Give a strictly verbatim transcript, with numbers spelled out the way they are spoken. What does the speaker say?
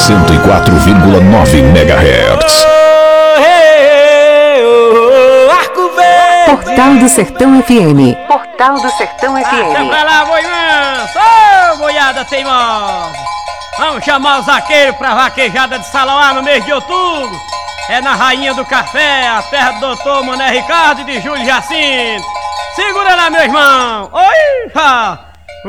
cento e quatro vírgula nove megahertz. Portal do Sertão F M. Portal do Sertão F M. Ah, vai lá, boi manso! Ô, boiada teimosa! Vamos chamar o zaqueiro pra vaquejada de Salauá no mês de outubro. É na Rainha do Café, a terra do doutor Mané Ricardo e de Júlio Jacinto. Segura lá, meu irmão! Oi! Ha.